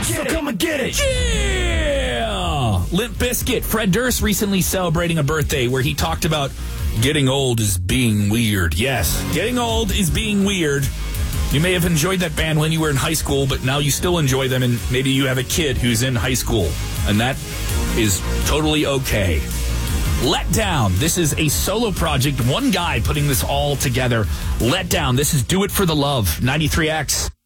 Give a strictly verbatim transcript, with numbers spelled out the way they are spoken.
so come and get it. Yeah! Limp Bizkit. Fred Durst recently celebrating a birthday where he talked about getting old is being weird. Yes, getting old is being weird. You may have enjoyed that band when you were in high school, but now you still enjoy them, and maybe you have a kid who's in high school, and that is totally okay. Let Down. This is a solo project. One guy putting this all together. Let Down. This is Do It for the Love. ninety-three X.